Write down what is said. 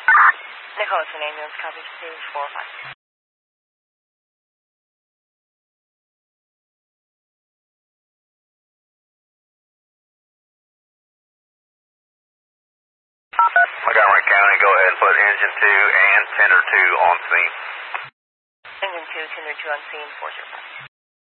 Nicholas, an ambulance, copy, stage 405. Montgomery County, go ahead and put engine 2 and tender 2 on scene. Engine 2, tender 2 on scene, 405.